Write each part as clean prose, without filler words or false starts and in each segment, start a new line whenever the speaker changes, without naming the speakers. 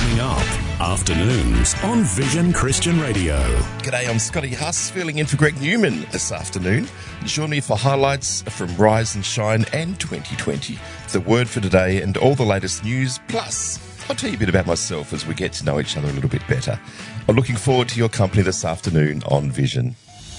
Coming up, afternoons on Vision Christian Radio.
G'day, I'm Scotty Huss, filling in for Greg Newman this afternoon. Join me for highlights from Rise and Shine and 2020. The word for today and all the latest news, plus I'll tell you a bit about myself as we get to know each other a little bit better. I'm looking forward to your company this afternoon on Vision.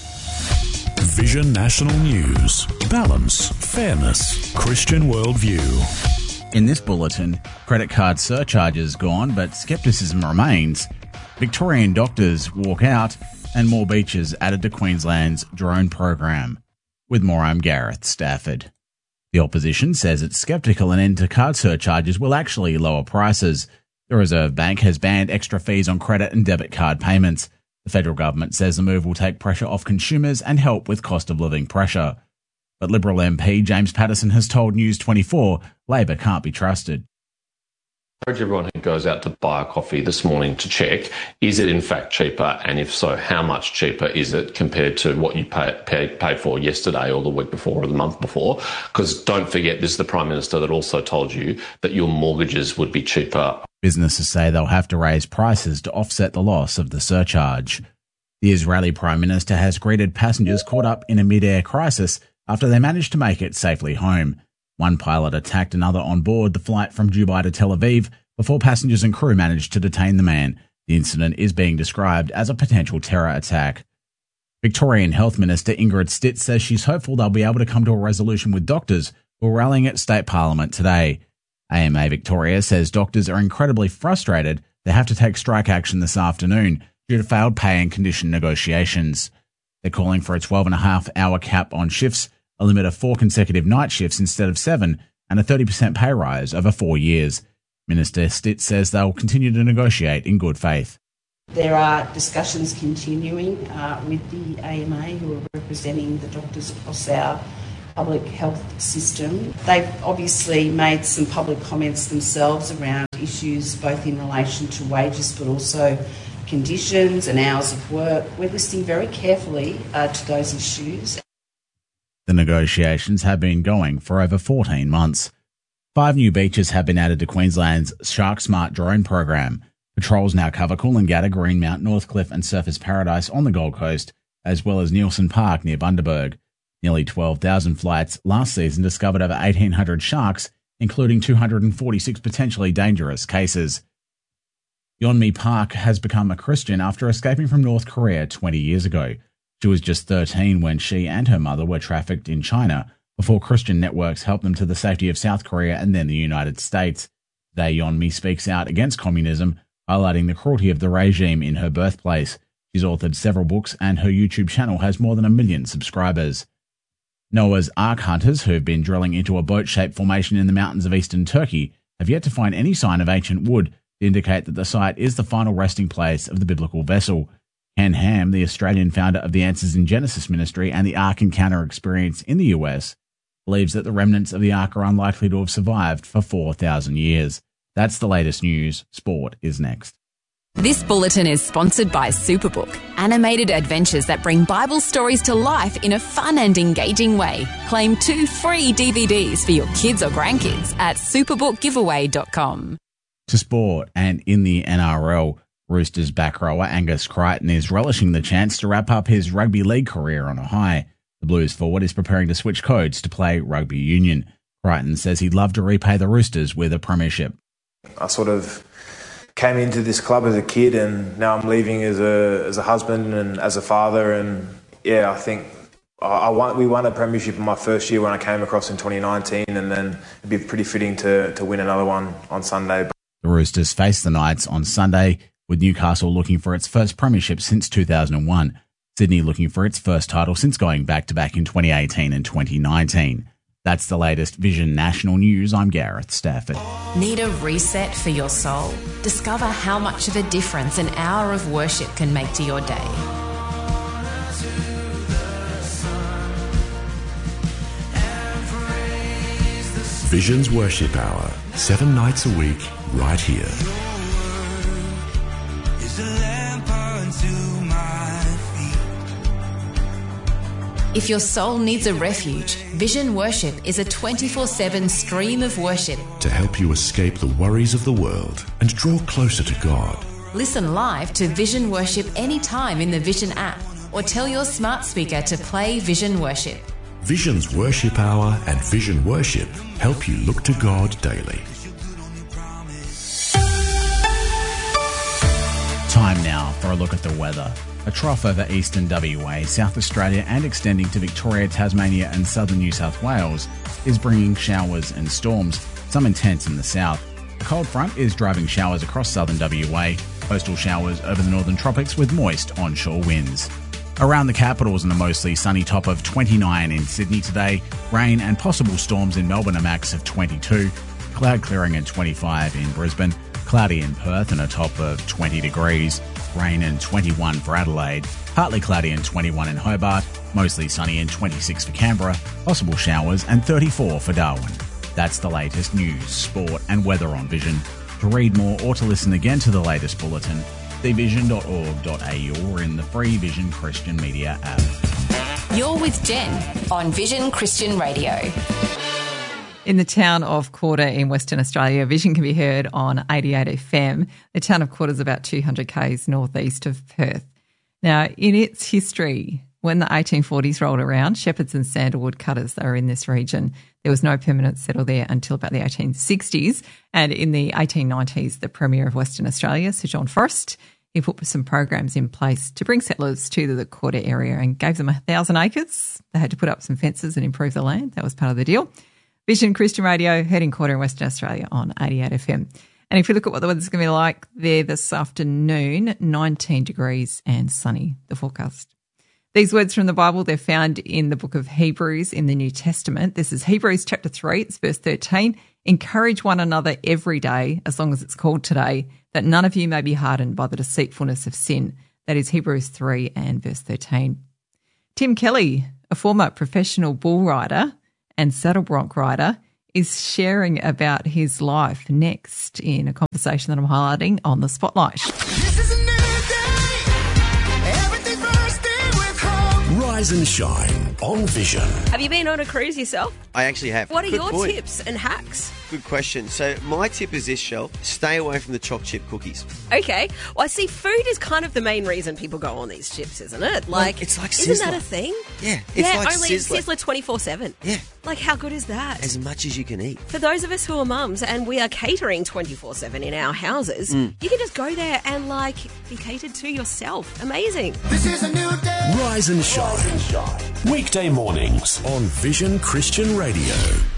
Vision National News. Balance, fairness, Christian worldview.
In this bulletin, credit card surcharges gone, but scepticism remains. Victorian doctors walk out, and more beaches added to Queensland's drone program. With more, I'm Gareth Stafford. The opposition says it's sceptical an end to card surcharges will actually lower prices. The Reserve Bank has banned extra fees on credit and debit card payments. The federal government says the move will take pressure off consumers and help with cost of living pressure. But Liberal MP James Paterson has told News 24 Labor can't be trusted.
I encourage everyone who goes out to buy a coffee this morning to check, is it in fact cheaper? And if so, how much cheaper is it compared to what you paid for yesterday or the week before or the month before? Because don't forget, this is the Prime Minister that also told you that your mortgages would be cheaper.
Businesses say they'll have to raise prices to offset the loss of the surcharge. The Israeli Prime Minister has greeted passengers caught up in a mid-air crisis after they managed to make it safely home. One pilot attacked another on board the flight from Dubai to Tel Aviv before passengers and crew managed to detain the man. The incident is being described as a potential terror attack. Victorian Health Minister Ingrid Stitt says she's hopeful they'll be able to come to a resolution with doctors who are rallying at State Parliament today. AMA Victoria says doctors are incredibly frustrated they have to take strike action this afternoon due to failed pay and condition negotiations. They're calling for a 12.5-hour cap on shifts, a limit of 4 consecutive night shifts instead of 7, and a 30% pay rise over 4 years. Minister Stitt says they'll continue to negotiate in good faith.
There are discussions continuing with the AMA who are representing the doctors across our public health system. They've obviously made some public comments themselves around issues both in relation to wages but also conditions and hours of work. We're listening very carefully to those issues.
The negotiations have been going for over 14 months. 5 new beaches have been added to Queensland's Shark Smart drone program. Patrols now cover Coolangatta, Greenmount, Northcliffe and Surfers Paradise on the Gold Coast, as well as Nielsen Park near Bundaberg. Nearly 12,000 flights last season discovered over 1,800 sharks, including 246 potentially dangerous cases. Yeonmi Park has become a Christian after escaping from North Korea 20 years ago. She was just 13 when she and her mother were trafficked in China before Christian networks helped them to the safety of South Korea and then the United States. Today, Yeonmi speaks out against communism, highlighting the cruelty of the regime in her birthplace. She's authored several books and her YouTube channel has more than 1 million subscribers. Noah's Ark hunters, who have been drilling into a boat-shaped formation in the mountains of eastern Turkey, have yet to find any sign of ancient wood to indicate that the site is the final resting place of the biblical vessel. Ken Ham, the Australian founder of the Answers in Genesis ministry and the Ark Encounter experience in the US, believes that the remnants of the Ark are unlikely to have survived for 4,000 years. That's the latest news. Sport is next.
This bulletin is sponsored by Superbook, animated adventures that bring Bible stories to life in a fun and engaging way. Claim 2 free DVDs for your kids or grandkids at superbookgiveaway.com.
To sport, and in the NRL, Roosters back rower Angus Crichton is relishing the chance to wrap up his rugby league career on a high. The Blues forward is preparing to switch codes to play rugby union. Crichton says he'd love to repay the Roosters with a premiership.
I sort of came into this club as a kid and now I'm leaving as a husband and as a father, and yeah, I think we won a premiership in my first year when I came across in 2019, and then it'd be pretty fitting to win another one on Sunday.
The Roosters face the Knights on Sunday, with Newcastle looking for its first premiership since 2001, Sydney looking for its first title since going back-to-back in 2018 and 2019. That's the latest Vision National News. I'm Gareth Stafford.
Need a reset for your soul? Discover how much of a difference an hour of worship can make to your day.
Vision's Worship Hour, 7 nights a week, right here.
If your soul needs a refuge, Vision Worship is a 24/7 stream of worship.
To help you escape the worries of the world and draw closer to God.
Listen live to Vision Worship anytime in the Vision app, or tell your smart speaker to play Vision Worship.
Vision's Worship Hour and Vision Worship help you look to God daily.
Time now for a look at the weather. A trough over eastern WA, South Australia and extending to Victoria, Tasmania and southern New South Wales is bringing showers and storms, some intense in the south. A cold front is driving showers across southern WA, coastal showers over the northern tropics with moist onshore winds. Around the capitals and a mostly sunny top of 29 in Sydney today, rain and possible storms in Melbourne, a max of 22, cloud clearing at 25 in Brisbane, cloudy in Perth and a top of 20 degrees, rain and 21 for Adelaide, partly cloudy and 21 in Hobart, mostly sunny and 26 for Canberra, possible showers and 34 for Darwin. That's the latest news, sport and weather on Vision. To read more or to listen again to the latest bulletin, thevision.org.au or in the free Vision Christian Media app.
You're with Jen on Vision Christian Radio.
In the town of Quarter in Western Australia, Vision can be heard on 88 FM. The town of Quarter is about 200 k's northeast of Perth. Now, in its history, when the 1840s rolled around, shepherds and sandalwood cutters are in this region. There was no permanent settle there until about the 1860s. And in the 1890s, the Premier of Western Australia, Sir John Forrest, he put some programs in place to bring settlers to the Quarter area and gave them 1,000 acres. They had to put up some fences and improve the land. That was part of the deal. Vision Christian Radio, heard in Quarter in Western Australia on 88 FM. And if you look at what the weather's going to be like there this afternoon, 19 degrees and sunny, the forecast. These words from the Bible, they're found in the book of Hebrews in the New Testament. This is Hebrews chapter 3, it's verse 13. Encourage one another every day, as long as it's called today, that none of you may be hardened by the deceitfulness of sin. That is Hebrews 3 and verse 13. Tim Kelly, a former professional bull rider and saddle bronc rider, is sharing about his life next in a conversation that I'm highlighting on the Spotlight.
This is a new day. Everything's bursting with hope.
Rise and shine on Vision.
Have you been on a cruise yourself?
I actually have.
What are
Good
your
point.
tips and hacks?
Good question. So my tip is this, Shell. Stay away from the choc chip cookies.
Okay. Well, I see food is kind of the main reason people go on these chips, isn't it? Like,
it's like
isn't
Sizzler.
that a thing?
Yeah, it's
yeah,
like
only
Sizzler.
24/7.
Yeah.
Like, how good is that?
As much as you can eat.
For those of us who are mums and we are catering 24/7 in our houses, you can just go there and, like, be catered to yourself. Amazing.
This is a new day.
Rise and shine. Weekday mornings on Vision Christian Radio.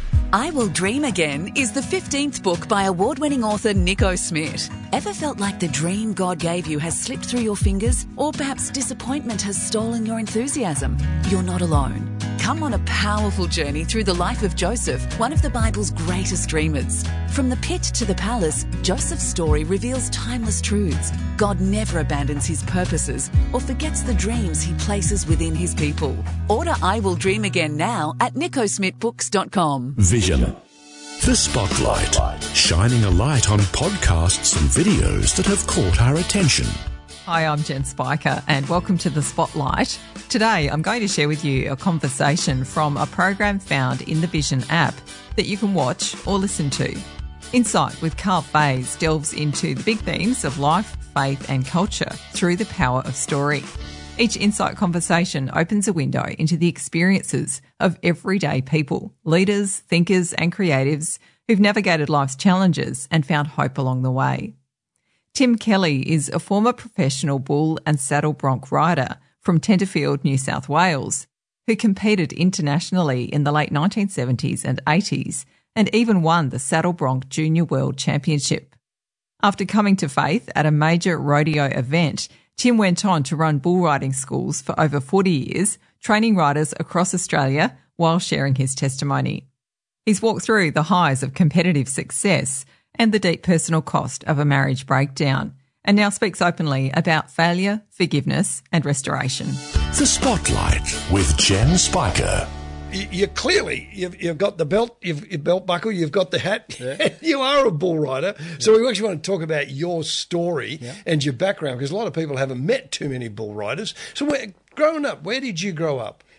I Will Dream Again is the 15th book by award-winning author Nico Smith. Ever felt like the dream God gave you has slipped through your fingers? Or perhaps disappointment has stolen your enthusiasm? You're not alone. Come on a powerful journey through the life of Joseph, one of the Bible's greatest dreamers. From the pit to the palace, Joseph's story reveals timeless truths. God never abandons his purposes or forgets the dreams he places within his people. Order I Will Dream Again now at nicosmithbooks.com.
Vision. The Spotlight. Shining a light on podcasts and videos that have caught our attention.
Hi, I'm Jen Spiker and welcome to the Spotlight. Today I'm going to share with you a conversation from a program found in the Vision app that you can watch or listen to. Insight with Carl Faze delves into the big themes of life, faith and culture through the power of story. Each Insight conversation opens a window into the experiences of everyday people, leaders, thinkers and creatives who've navigated life's challenges and found hope along the way. Tim Kelly is a former professional bull and saddle bronc rider from Tenterfield, New South Wales, who competed internationally in the late 1970s and 80s and even won the Saddle Bronc Junior World Championship. After coming to faith at a major rodeo event, Tim went on to run bull riding schools for over 40 years, training riders across Australia while sharing his testimony. He's walked through the highs of competitive success and the deep personal cost of a marriage breakdown, and now speaks openly about failure, forgiveness and restoration.
The Spotlight with Jen Spiker.
You clearly, you've got the belt, your belt buckle, you've got the hat. Yeah. You are a bull rider. So we actually want to talk about your story and your background, because a lot of people haven't met too many bull riders. So growing up, where did you grow up?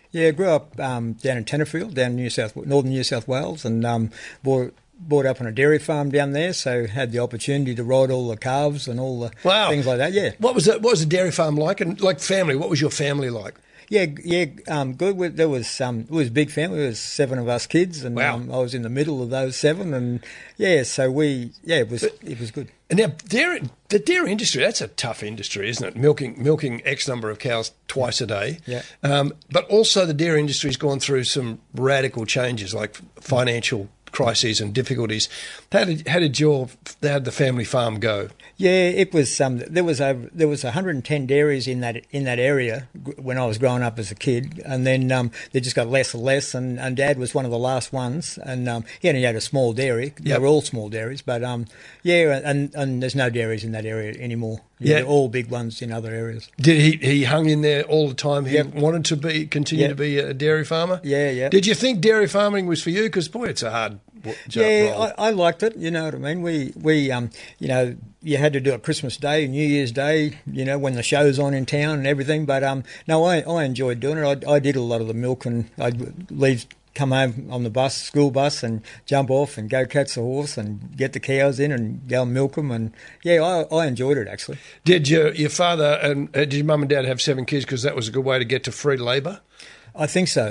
Yeah, I grew up down in Tenterfield, down in northern New South Wales, and brought up on a dairy farm down there, so had the opportunity to ride all the calves and all the things like that. Yeah.
What was the dairy farm like? And like family, what was your family like?
Yeah, good. There was it was a big family. There was 7 of us kids, and I was in the middle of those 7, and so it was good.
And now the dairy industry, that's a tough industry, isn't it? Milking X number of cows twice a day.
Yeah.
But also the dairy industry's gone through some radical changes, like financial crises and difficulties. How did the family farm go?
Yeah, it was. There was 110 dairies in that area when I was growing up as a kid, and then they just got less and less. And Dad was one of the last ones, and he only had a small dairy. They were all small dairies, but and there's no dairies in that area anymore. They're all big ones in other areas.
Did he hung in there all the time? He wanted to continue to be a dairy farmer.
Yeah.
Did you think dairy farming was for you? Because boy, it's a hard job.
Yeah, I liked it. You know what I mean? We you had to do it Christmas Day, New Year's Day, when the show's on in town and everything. But no, I enjoyed doing it. I did a lot of the milk, and I'd come home on the school bus, and jump off and go catch the horse and get the cows in and go and milk them. And I enjoyed it actually.
Did your father and did your mum and dad have 7 kids because that was a good way to get to free labour?
I think so.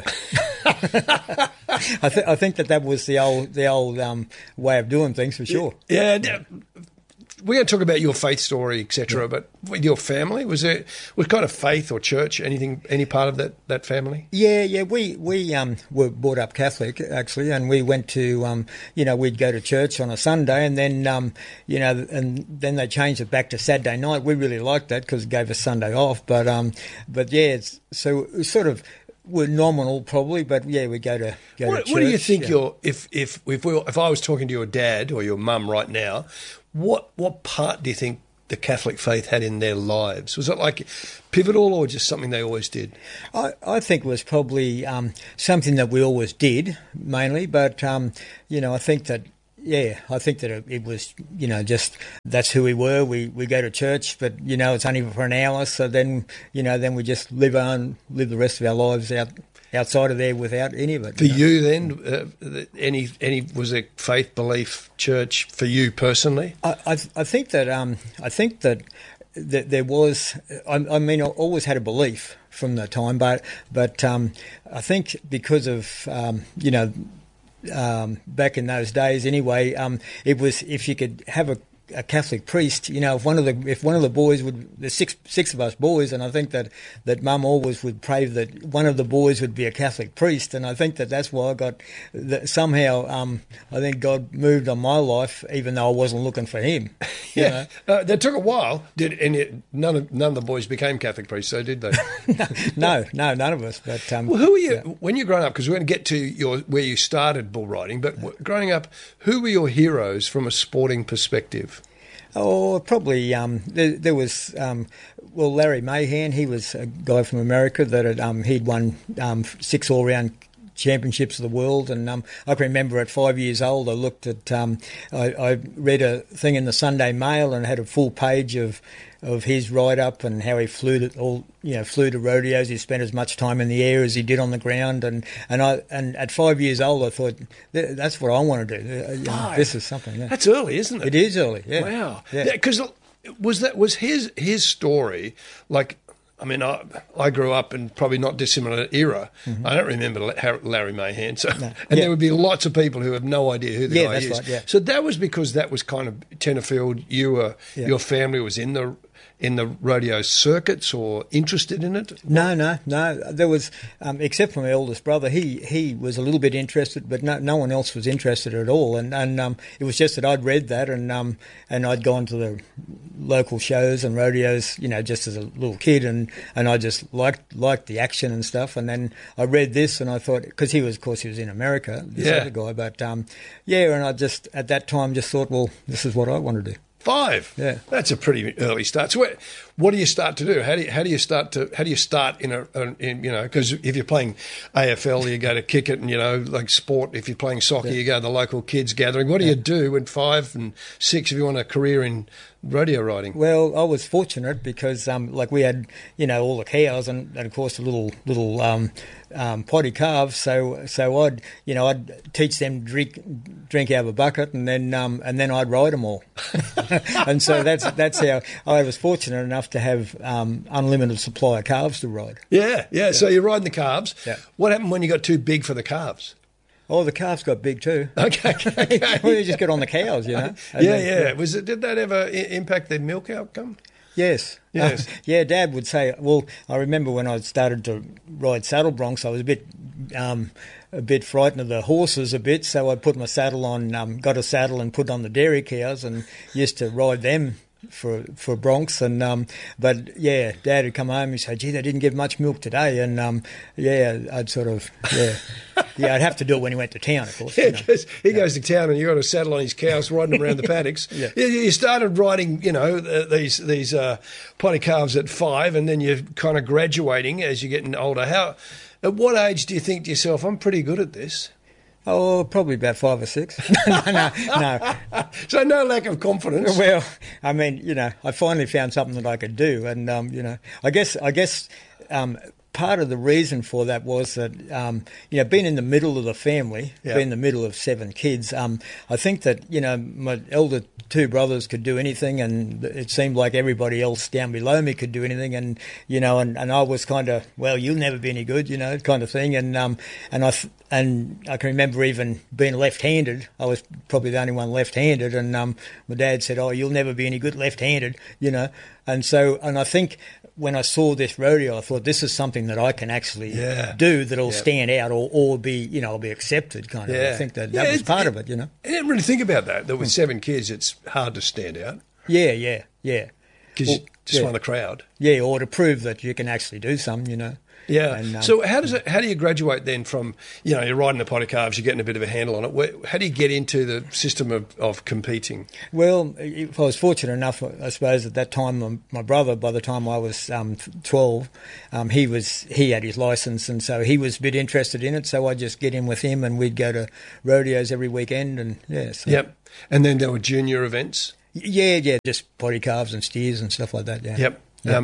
I think that was the old way of doing things for sure.
Yeah. We're going to talk about your faith story, etc. But with your family, was kind of faith or church any part of that family?
Yeah. We were brought up Catholic actually, and we went to we'd go to church on a Sunday, and then and then they changed it back to Saturday night. We really liked that because it gave us Sunday off. But so it was sort of. We're nominal probably, but we go to church.
What do you think if I was talking to your dad or your mum right now, what part do you think the Catholic faith had in their lives? Was it like pivotal or just something they always did?
I think it was probably something that we always did mainly, but I think that. Yeah, I think that it was, just that's who we were. We go to church, but it's only for an hour. So then we just live the rest of our lives outside of there without any of it.
For you then, any was there faith, belief, church for you personally?
I think that there was. I always had a belief from the time, but I think because of back in those days anyway, it was if you could have a Catholic priest, if one of the boys there's six of us boys, and I think that Mum always would pray that one of the boys would be a Catholic priest, and I think that that's why I got somehow I think God moved on my life, even though I wasn't looking for Him.
Yeah, that took a while. None of the boys became Catholic priests, so did they?
No, none of us. But
well, who were you when you're growing up? Because we're going to get to where you started bull riding, but growing up, who were your heroes from a sporting perspective?
Oh, probably there was Larry Mahan. He was a guy from America that he'd won 6 all-round championships of the world, and I can remember at 5 years old I looked at I read a thing in the Sunday Mail and it had a full page of his write-up and how he flew to rodeos. He spent as much time in the air as he did on the ground, and at 5 years old I thought that's what I want to do. This is something. Yeah.
That's early, isn't it?
It is early. Yeah.
Wow. Yeah. Because was his story like? I mean, I grew up in probably not dissimilar era. Mm-hmm. I don't remember Larry Mahan, there would be lots of people who have no idea who the guy is.
Right, yeah.
So that was because that was kind of Tenterfield. Your family was in the rodeo circuits or interested in it?
No. There was, except for my oldest brother, he was a little bit interested, but no one else was interested at all. And it was just that I'd read that and I'd gone to the local shows and rodeos, just as a little kid, and I just liked the action and stuff. And then I read this and I thought, because he was in America, this other guy, but and I just at that time just thought, well, this is what I want to do.
5. Yeah, that's a pretty early start. So, what do you start to do? How do you start in because if you're playing AFL, you go to kick it, and like sport. If you're playing soccer, you go to the local kids gathering. What do you do when 5 and 6 if you want a career in rodeo riding?
Well, I was fortunate because, like, we had, all the cows and of course the little potty calves. So I'd teach them to drink out of a bucket, and then I'd ride them all. And so that's how I was fortunate enough to have unlimited supply of calves to ride.
Yeah. So you're riding the calves.
Yeah.
What happened when you got too big for the calves?
Oh, the calves got big too.
Okay.
We just got on the cows, And
Yeah. Did that ever impact their milk outcome?
Yes. Dad would say. Well, I remember when I started to ride saddle broncs, I was a bit frightened of the horses a bit, so I put my saddle on, got a saddle and put on the dairy cows, and used to ride them for broncs. And but yeah, Dad would come home and say, "Gee, they didn't give much milk today," and I'd sort of I'd have to do it when he went to town, of course.
Yeah, because he goes to town and you got a saddle on his cows, riding them around the paddocks.
Yeah.
You started riding, these potty calves at 5, and then you're kind of graduating as you're getting older. At what age do you think to yourself, I'm pretty good at this?
Oh, probably about 5 or 6. No.
So no lack of confidence.
Well, I mean, I finally found something that I could do, and I guess part of the reason for that was that being in the middle of the family, being in the middle of 7 kids, I think that my elder 2 brothers could do anything, and it seemed like everybody else down below me could do anything, and I was kind of, well, you'll never be any good, kind of thing, and I can remember even being left-handed. I was probably the only one left-handed, and my dad said, "Oh, you'll never be any good left-handed," and I think when I saw this rodeo, I thought, this is something that I can actually do that'll stand out or be, I'll be accepted, kind of. I think that was part of it,
I didn't really think about that with 7 kids, it's hard to stand out.
Yeah.
Because you just want the crowd.
Yeah, or to prove that you can actually do something,
Yeah.
And,
so how do you graduate then from, you're riding the potty calves, you're getting a bit of a handle on it. How do you get into the system of competing?
Well, I was fortunate enough, I suppose, at that time, my brother, by the time I was 12, he had his licence, and so he was a bit interested in it, so I'd just get in with him and we'd go to rodeos every weekend. And
Yep. And then there were junior events?
Yeah, just potty calves and steers and stuff like that, yeah.
Yep.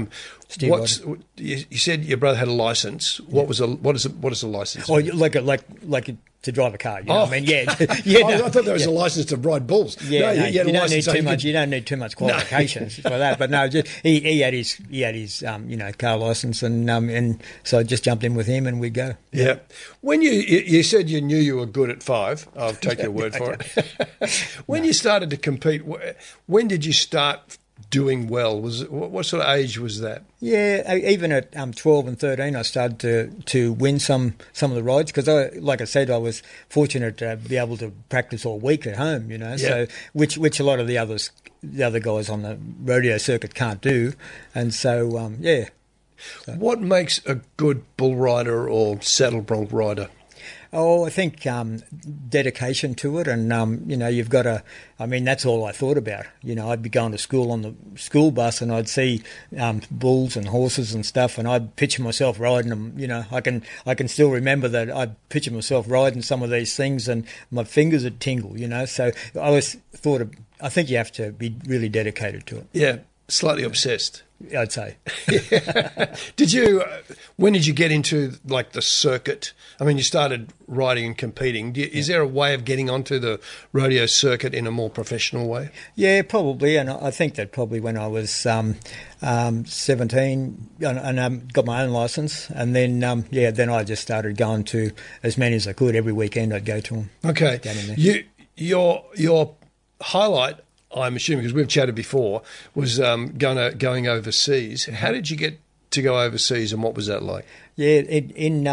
You said your brother had a license. What is a license?
Oh, like to drive a car. You know what I mean? Yeah.
I thought there was a license to ride bulls.
Yeah, you don't need too much. You don't need too much qualifications for that. But no, just he had his car license, and so I just jumped in with him, and we'd go.
Yeah. When you said you knew you were good at 5, I'll take your word for it. When you started to compete, when did you start doing well? What sort of age was that?
Yeah, even at 12 and 13, I started to win some of the rides because, like I said, I was fortunate to be able to practice all week at home. So which a lot of the other guys on the rodeo circuit can't do, and so yeah.
What makes a good bull rider or saddle bronc rider?
Oh, I think dedication to it, and you've got to. I mean, that's all I thought about. I'd be going to school on the school bus, and I'd see bulls and horses and stuff, and I'd picture myself riding them. I can still remember that I'd picture myself riding some of these things, and my fingers would tingle. So I think you have to be really dedicated to it.
Yeah, slightly obsessed,
I'd say.
When did you get into like the circuit? I mean, you started riding and competing. Is there a way of getting onto the rodeo circuit in a more professional way?
Yeah, probably. And I think that probably when I was 17 and got my own licence, and then then I just started going to as many as I could every weekend. I'd go to them.
Okay, your highlight, I'm assuming, because we've chatted before, was going overseas. How did you get to go overseas, and what was that like?
Yeah, in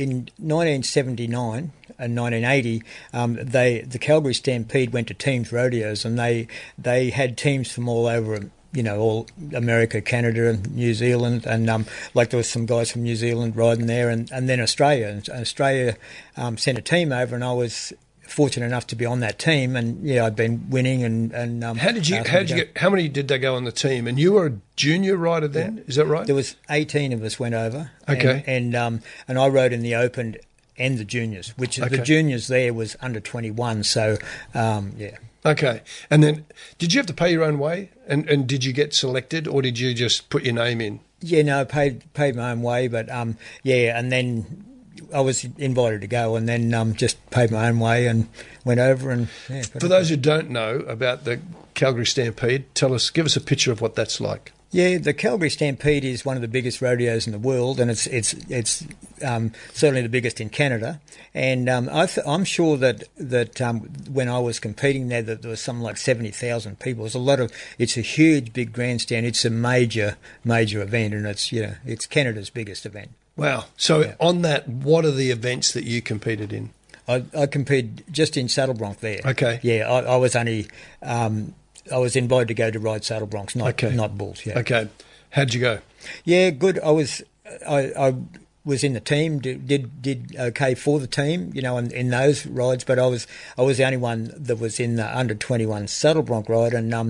1979 and 1980, the Calgary Stampede went to teams rodeos, and they had teams from all over. All America, Canada, and New Zealand, and there was some guys from New Zealand riding there, and then Australia. And Australia sent a team over, and I was fortunate enough to be on that team, and I'd been winning. And
how many did they go on the team? And you were a junior rider then, is that right?
There was 18 of us went over.
Okay,
and I rode in the Open and the juniors, which the juniors there was under 21. So yeah.
Okay. And then did you have to pay your own way? And did you get selected or did you just put your name in?
Yeah, no, paid my own way, but and then I was invited to go, and then just paid my own way and went over. And
for those who don't know about the Calgary Stampede, give us a picture of what that's like.
Yeah, the Calgary Stampede is one of the biggest rodeos in the world, and it's certainly the biggest in Canada. And I'm sure that when I was competing there, that there was something like 70,000 people. It's a huge, big grandstand. It's a major event, and it's Canada's biggest event.
Wow! So on that, what are the events that you competed in?
I competed just in saddle bronc there.
Okay.
Yeah, I was only. I was invited to go to ride saddle broncs, not bulls. Yeah.
Okay. How'd you go?
Yeah, good. I was in the team. Did okay for the team, in those rides. But I was the only one that was in the under 21 saddle bronc ride, and I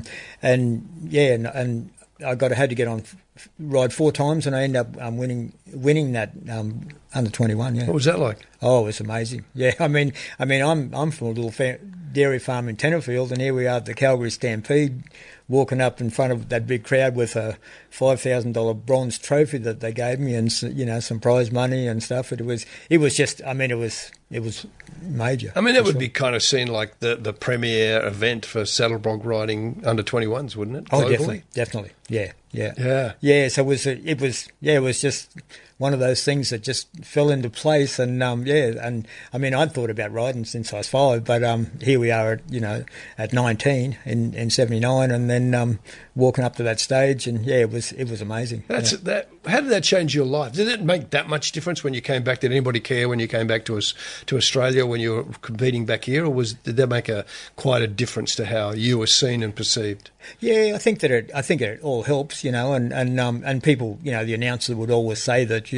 had to get on ride 4 times, and I ended up winning that under 21. Yeah.
What was that like?
Oh, it was amazing. Yeah, I mean, I'm from a little dairy farm in Tenterfield, and here we are at the Calgary Stampede, walking up in front of that big crowd with a $5,000 bronze trophy that they gave me, and some prize money and stuff. It was just, it was major.
I mean, that would be kind of seen like the premier event for saddle bronc riding under 21s, wouldn't it?
Globally? Oh, definitely. Yeah. So it was just one of those things that just fell into place, and I mean, I'd thought about riding since I was 5, but here we are at 19 in 79, and then walking up to that stage, and it was amazing.
How did that change your life? Did it make that much difference when you came back? Did anybody care when you came back to Australia when you were competing back here, or did that make quite a difference to how you were seen and perceived?
Yeah, I think it all helps, and people, the announcer would always say that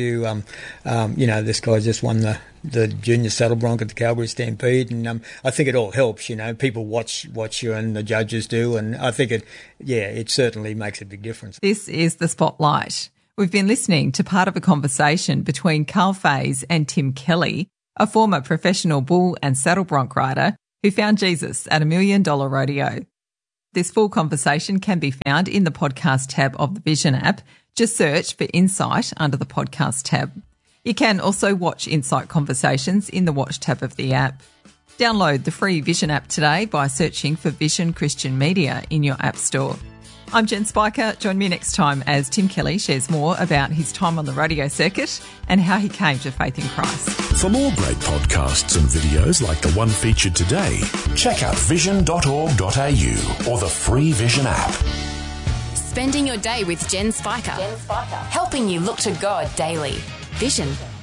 this guy just won the junior saddle bronc at the Calgary Stampede, and I think it all helps. People watch you, and the judges do, and I think it certainly makes a big difference.
This is The Spotlight. We've been listening to part of a conversation between Carl Faze and Tim Kelly, a former professional bull and saddle bronc rider who found Jesus at $1 Million Rodeo. This full conversation can be found in the podcast tab of the Vision app. Just search for Insight under the podcast tab. You can also watch Insight conversations in the Watch tab of the app. Download the free Vision app today by searching for Vision Christian Media in your app store. I'm Jen Spiker. Join me next time as Tim Kelly shares more about his time on the rodeo circuit and how he came to faith in Christ.
For more great podcasts and videos like the one featured today, check out vision.org.au or the free Vision app.
Spending your day with Jen Spiker. Helping you look to God daily. Vision